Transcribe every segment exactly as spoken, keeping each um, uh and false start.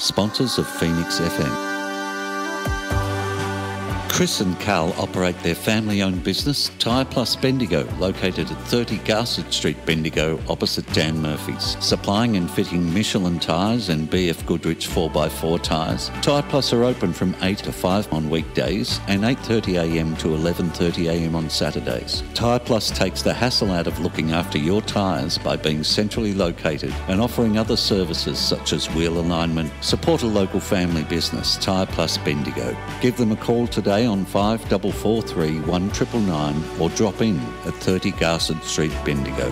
sponsors of Phoenix F M. Chris and Carl operate their family-owned business, Tyre Plus Bendigo, located at thirty Garsett Street, Bendigo, opposite Dan Murphy's. Supplying and fitting Michelin tyres and B F Goodrich four by four tyres. Tyre Plus are open from eight to five on weekdays and eight thirty a m to eleven thirty a m on Saturdays. Tyre Plus takes the hassle out of looking after your tyres by being centrally located and offering other services such as wheel alignment. Support a local family business, Tyre Plus Bendigo. Give them a call today on five four four three, one nine nine nine or drop in at thirty Garsett Street, Bendigo.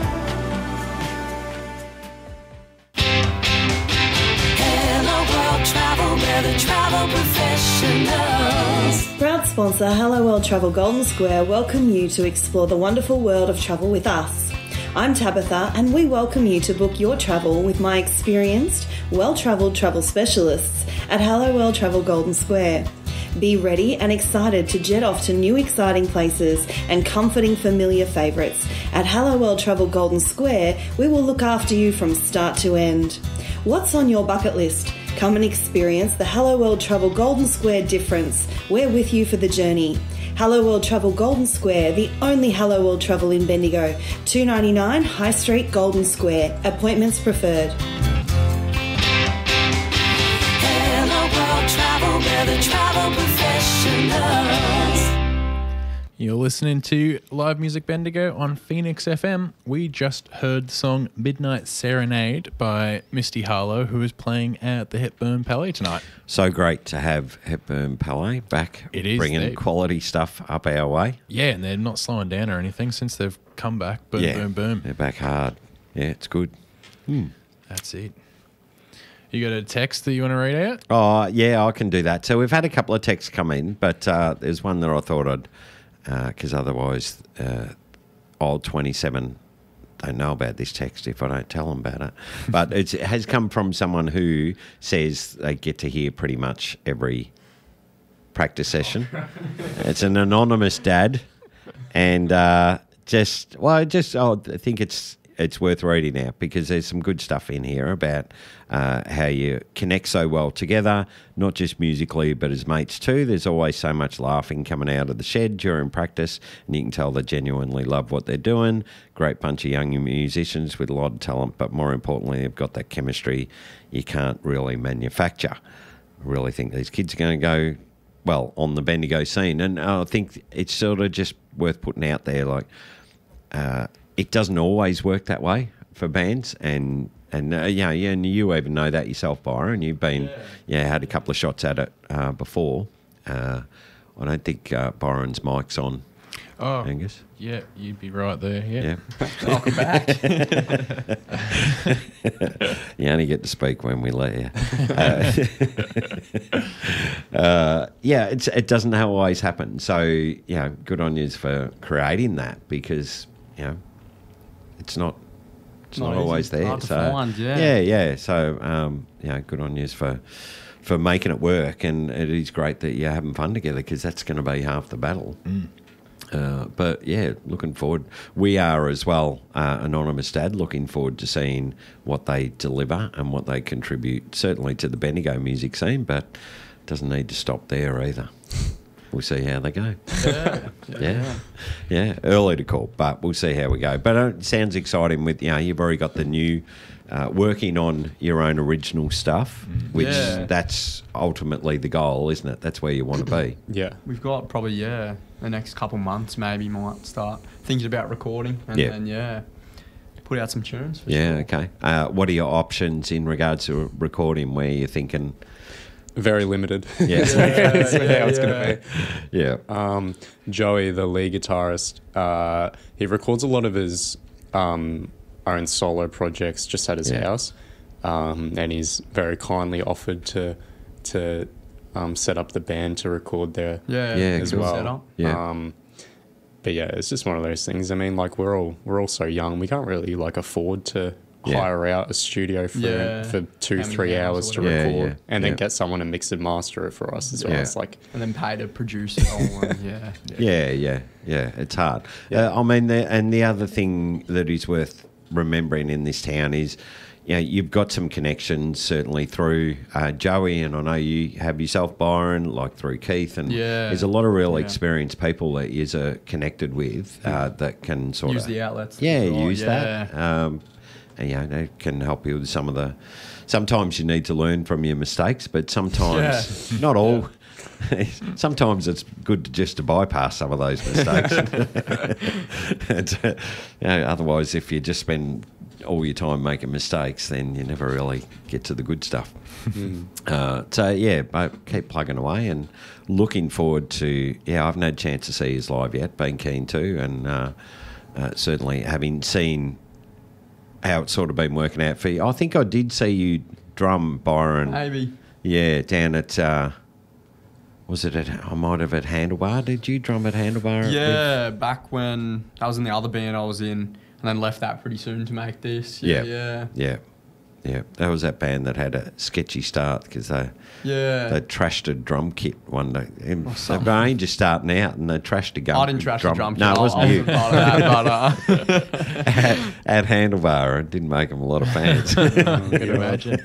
Hello World Travel, we're the travel professionals. Proud sponsor Hello World Travel Golden Square welcome you to explore the wonderful world of travel with us. I'm Tabitha and we welcome you to book your travel with my experienced, well-travelled travel specialists at Hello World Travel Golden Square. Be ready and excited to jet off to new exciting places and comforting familiar favourites. At Hello World Travel Golden Square, we will look after you from start to end. What's on your bucket list? Come and experience the Hello World Travel Golden Square difference. We're with you for the journey. Hello World Travel Golden Square, the only Hello World Travel in Bendigo. two ninety-nine High Street, Golden Square. Appointments preferred. Travel, we're the travel professionals. You're listening to Live Music Bendigo on Phoenix F M. We just heard the song Midnight Serenade by Misty Harlow, who is playing at the Hepburn Palais tonight. So great to have Hepburn Palais back. It is. Bringing They- quality stuff up our way. Yeah, and they're not slowing down or anything since they've come back. Boom, yeah, boom, boom. They're back hard. Yeah, it's good. Hmm. That's it. You got a text that you want to read out? Oh, yeah, I can do that. So we've had a couple of texts come in, but uh, there's one that I thought I'd, because uh, otherwise uh, old twenty-seven don't know about this text if I don't tell them about it. But it's, it has come from someone who says they get to hear pretty much every practice session. It's an anonymous dad, and uh, just, well, just oh, I think it's it's worth reading out because there's some good stuff in here about uh, how you connect so well together, not just musically but as mates too. There's always so much laughing coming out of the shed during practice, and you can tell they genuinely love what they're doing. Great bunch of young musicians with a lot of talent, but more importantly, they've got that chemistry you can't really manufacture. I really think these kids are going to go well on the Bendigo scene, and I think it's sort of just worth putting out there, like, uh, it doesn't always work that way for bands, and and uh, yeah, yeah, and you even know that yourself, Byron. You've been, yeah, yeah had a couple of shots at it uh, before. Uh, I don't think uh, Byron's mic's on. Oh, Angus. Yeah, you'd be right there. Yeah, yeah. Welcome back. You only get to speak when we let you. Uh, uh, yeah, it's, it doesn't always happen. So, you know, good on you for creating that, because, you know, it's not it's not, Not always easy. there. Hard to so find, yeah. yeah, yeah. So um, you know, good on you for for making it work, and it is great that you're having fun together, because that's going to be half the battle. Mm. Uh, but yeah, looking forward. We are as well, uh, Anonymous Dad, looking forward to seeing what they deliver and what they contribute, certainly to the Bendigo music scene, but it doesn't need to stop there either. We'll see how they go. Yeah, yeah, yeah, yeah. Early to call, but we'll see how we go. But it sounds exciting. With, you know, you've already got the new, uh, working on your own original stuff, Mm. which Yeah. that's ultimately the goal, isn't it? That's where you want to be. Yeah. We've got probably, yeah, the next couple months maybe might start thinking about recording and Yeah. then, yeah, put out some tunes. For Yeah, sure. okay. Uh, what are your options in regards to recording, where you're thinking? Very limited. Yeah. That's Yeah, how yeah, it's going yeah. to be. Yeah. Um, Joey, the lead guitarist, uh, he records a lot of his um, own solo projects just at his Yeah. house, um, and he's very kindly offered to to um, set up the band to record there Yeah, Yeah, as cool. well. Setup. Yeah. Um, but yeah, it's just one of those things. I mean, like we're all we're all so young, we can't really like afford to Yeah. hire out a studio for Yeah. for two How many three hours hours or to whatever. Yeah, record, yeah, and then yeah. get someone to mix and master it for us as well. Yeah. It's like And then pay to produce it all. And yeah. Yeah, yeah, yeah. It's hard. Yeah. Uh, I mean, the, and the other thing that is worth remembering in this town is, you know, you've got some connections certainly through uh, Joey, and I know you have yourself, Byron, like through Keith, and Yeah. there's a lot of real Yeah. experienced people that you're connected with uh, that can sort Use of the outlets. yeah, for sure, use that. yeah. Um, and, you know, they can help you with some of the. Sometimes you need to learn from your mistakes, but sometimes Yeah. not all. Sometimes it's good to just to bypass some of those mistakes. and, uh, you know, otherwise, if you just spend all your time making mistakes, then you never really get to the good stuff. Uh, so yeah, but keep plugging away and looking forward to. Yeah, I haven't had a chance to see his live yet. Been keen to, and uh, uh, certainly having seen how it's sort of been working out for you. I think I did see you drum, Byron. Maybe. Yeah, down at. Uh, was it at? I might have at Handlebar. Did you drum at Handlebar? Yeah, back when I was in the other band I was in, and then left that pretty soon to make this. Yeah, Yeah. yeah, Yeah, yeah. That was that band that had a sketchy start because they yeah. they trashed a drum kit one day. And they something. were only just starting out, and they trashed a gun. I didn't trash drum. the drum. No, kit. it wasn't I, you. I wasn't part of that, but, uh, at, at Handlebar, it didn't make them a lot of fans. I can imagine.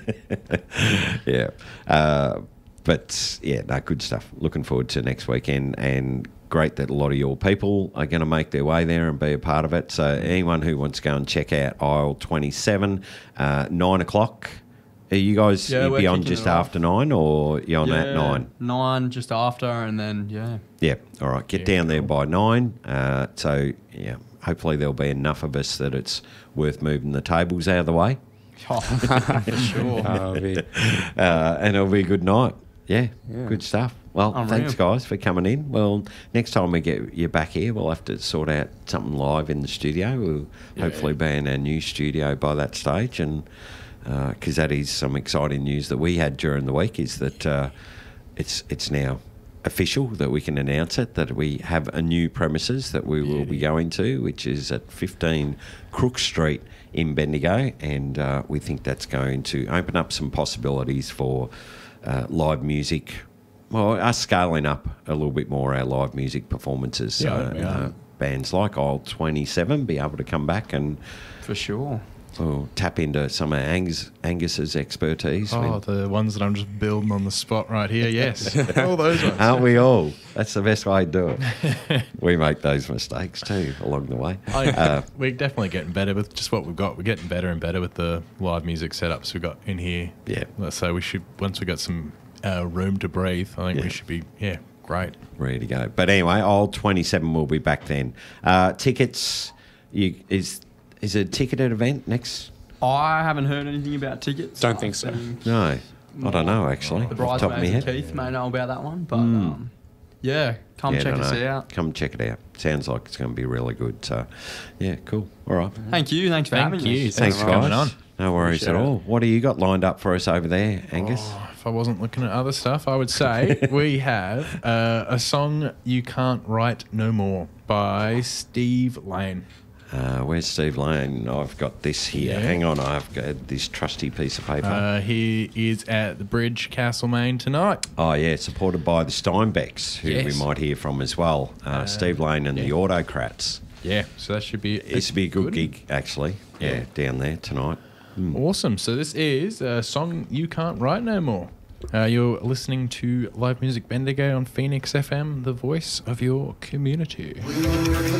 yeah. Uh, but yeah, no, good stuff. Looking forward to next weekend, and great that a lot of your people are going to make their way there and be a part of it. So anyone who wants to go and check out aisle twenty-seven, uh, nine o'clock. Are you guys Yeah, you we're be on kicking just it off. after nine, or you on at yeah, nine? Nine just after, and then yeah. Yeah, all right. Get Yeah, down there cool. by nine. Uh, so yeah, hopefully there'll be enough of us that it's worth moving the tables out of the way, Oh, for sure. Uh, we- uh, and it'll be a good night. Yeah, Yeah. good stuff. Well, Unreal. thanks guys for coming in. Well, next time we get you back here, we'll have to sort out something live in the studio. We'll Yeah. hopefully be in our new studio by that stage, and because that is some exciting news that we had during the week, is that uh, it's it's now official that we can announce it, that we have a new premises that we will be going to, which is at fifteen Crook Street in Bendigo, and uh, we think that's going to open up some possibilities for uh, live music. Well, us scaling up a little bit more our live music performances. So Yeah, yeah. uh, bands like aisle twenty-seven be able to come back and For sure. well, tap into some of Angus, Angus's expertise. Oh, with- the ones that I'm just building on the spot right here. Yes, all those ones. Aren't we all? That's the best way to do it. We make those mistakes too along the way. I, Uh, we're definitely getting better with just what we've got. We're getting better and better with the live music setups we've got in here. Yeah. Let's say we should, once we got some uh, room to breathe, I think Yeah. we should be, yeah, great. ready to go. But anyway, old twenty-seven will be back then. Uh, tickets, you, is is it a ticketed event next? I haven't heard anything about tickets. Don't think so. No, I don't know actually. The off the top of my bridesmaids and head. Keith may know about that one, but um, yeah, come Yeah, check don't us know. out. Come check it out. Sounds like it's going to be really good. So, yeah, cool. All right. Thank you. Thanks for Thank having you. me. Thanks, for coming guys. on. No worries at Appreciate it. all. What do you got lined up for us over there, Angus? Oh, if I wasn't looking at other stuff, I would say we have uh, a song "You Can't Write No More" by Steve Lane. Uh, where's Steve Lane? I've got this here. Yeah. Hang on, I've got this trusty piece of paper. Uh, he is at the Bridge, Castlemaine tonight. oh, yeah, supported by the Steinbecks, who Yes. we might hear from as well. Uh, Steve Lane and the yeah. Autocrats. Yeah, so that should be This would be a good, gig, actually. Yeah, down there tonight. Awesome. So this is a song "You Can't Write No More." Uh, you're listening to Live Music Bendigo on Phoenix F M, the voice of your community.